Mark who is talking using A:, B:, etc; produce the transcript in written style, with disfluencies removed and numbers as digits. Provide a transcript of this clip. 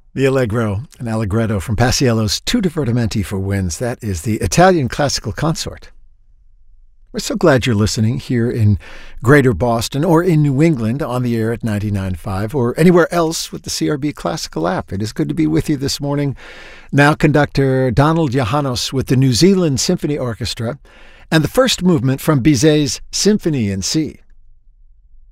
A: The Allegro and Allegretto from Paisiello's Tu divertimenti for winds. That is the Italian classical consort. We're so glad you're listening here in Greater Boston or in New England on the air at 99.5 or anywhere else with the CRB Classical app. It is good to be with you this morning. Now conductor Donald Johannes with the New Zealand Symphony Orchestra and the first movement from Bizet's Symphony in C.